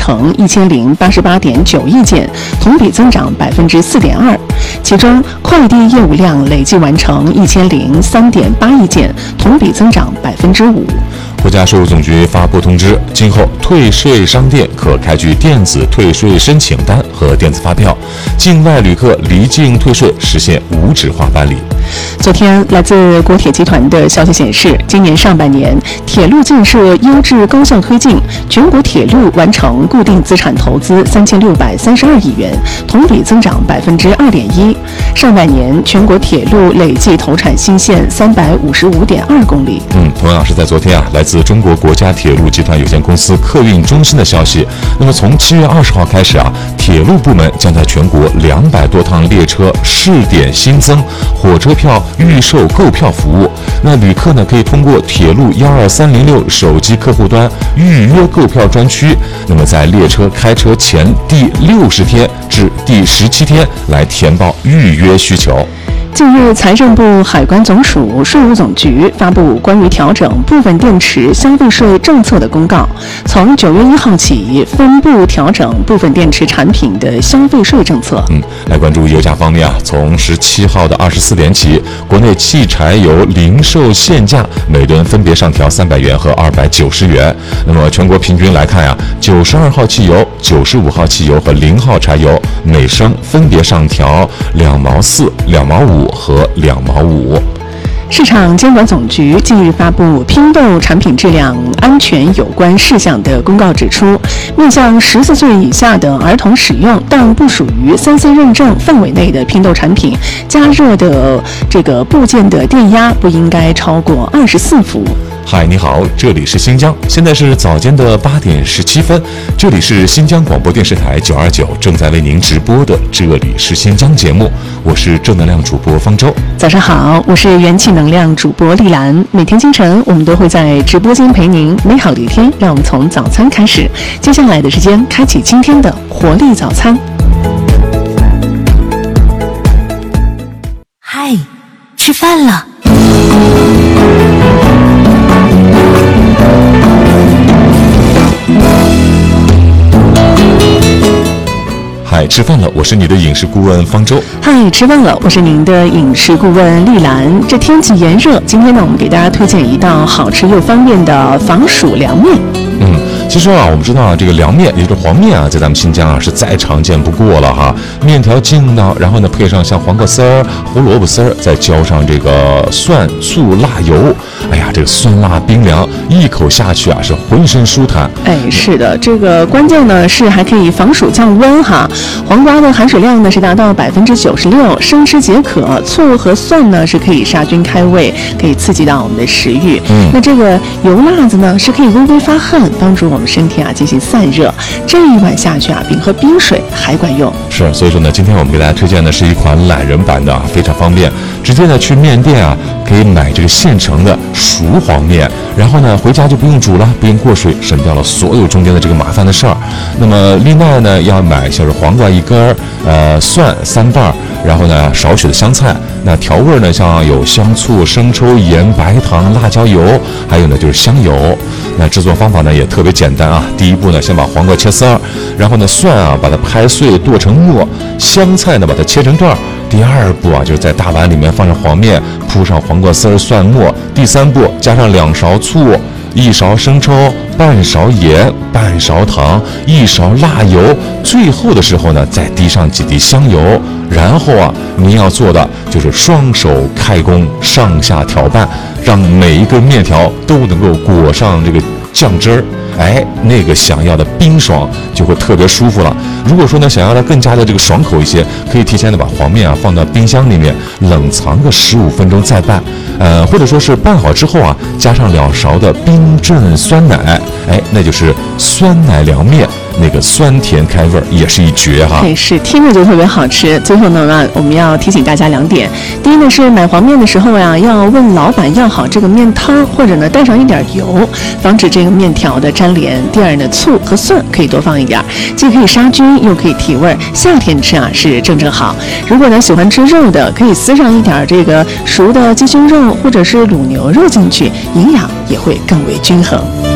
成1088.9亿件，同比增长4.2%。其中，快递业务量累计完成1003.8亿件，同比增长5%。 国家税务总局发布通知，今后退税商店可开具电子退税申请单和电子发票，境外旅客离境退税实现无纸化办理。 昨天，来自国铁集团的消息显示，今年上半年铁路建设优质高效推进，全国铁路完成固定资产投资3632亿元，同比增长2.1%。上半年全国铁路累计投产新线355.2公里。 同样是在昨天来自中国国家铁路集团有限公司客运中心的消息，那么从7月20号开始铁路部门将在全国200多趟列车试点新增火车票预售购票服务。那旅客呢可以通过铁路12306手机客户端预约购票专区，那么在列车开车前第60天至第17天来填报预约需求。 近日，财政部、海关总署、税务总局发布关于调整部分电池消费税政策的公告，从9月1号起分步调整部分电池产品的消费税政策。 来关注油价方面从17号的24点起，国内汽柴油零售限价每吨分别上调300元和290元。那么全国平均来看92号汽油、95号汽油和0号柴油每升分别上调2毛4、2毛5和2毛5。 市场监管总局近日发布拼豆产品质量安全有关事项的公告，指出，面向14岁以下的儿童使用但不属于3C 认证范围内的拼豆产品，加热的这个部件的电压不应该超过24伏。 嗨，你好，这里是新疆，现在是早间的8点17分，这里是新疆广播电视台929正在为您直播的这里是新疆节目，我是正能量主播方舟。 早上好，我是元气能量主播丽兰。每天清晨我们都会在直播间陪您，美好的一天让我们从早餐开始，接下来的时间开启今天的活力早餐。 嗨，吃饭了。 嗨，吃饭了，我是你的饮食顾问方舟。 嗨，吃饭了，我是您的饮食顾问丽兰。这天气炎热，今天呢，我们给大家推荐一道好吃又方便的防暑凉面。 其实我们知道这个凉面，也就是黄面在咱们新疆是再常见不过了哈。面条筋道，然后呢配上像黄瓜丝儿、胡萝卜丝儿，再浇上这个蒜、醋、辣油，哎呀，这个酸辣冰凉，一口下去是浑身舒坦。 是的，这个关键呢是还可以防暑降温哈。黄瓜的含水量呢是达到96%，生吃解渴。醋和蒜呢是可以杀菌开胃，可以刺激到我们的食欲。那这个油辣子呢是可以微微发汗，帮助我们身体进行散热。这一碗下去比喝冰水还管用。 是，所以说呢，今天我们给大家推荐的是一款懒人版的非常方便，直接呢去面店可以买这个现成的熟黄面，然后呢回家就不用煮了，不用过水，省掉了所有中间的这个麻烦的事儿。那么另外呢要买像是黄瓜1根，蒜3瓣，然后呢少许的香菜。那调味呢像有香醋、生抽、盐、白糖、辣椒油，还有呢就是香油。那制作方法呢也特别简单第一步呢先把黄瓜切丝儿，然后呢蒜把它拍碎剁成末，香菜呢把它切成段。第二步就是在大碗里面放上黄面，铺上黄瓜丝儿、蒜末。第三步加上2勺醋、1勺生抽、半勺盐、半勺糖、1勺辣油，最后的时候呢再滴上几滴香油。然后您要做的就是双手开工，上下调拌，让每一根面条都能够裹上这个酱汁儿。那个想要的冰爽就会特别舒服了。如果说呢想要的更加的这个爽口一些，可以提前的把黄面放到冰箱里面冷藏个15分钟再拌，或者说是拌好之后加上2勺的冰镇酸奶，那就是酸奶凉面，那个酸甜开味也是一绝哈。 是听着就特别好吃。最后呢我们要提醒大家2点，第一呢是买黄面的时候要问老板要好这个面汤，或者呢带上一点油，防止这个面条的粘连。第二呢，醋和蒜可以多放一点，既可以杀菌又可以提味，夏天吃是正好。如果呢喜欢吃肉的，可以撕上一点这个熟的鸡胸肉或者是卤牛肉进去，营养也会更为均衡。